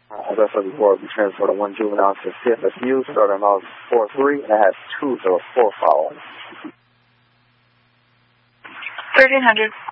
Therefore, the board will be transferred to 1 juvenile to CFSU, starting off 4-3, and it has 2 to 4 following. 1300.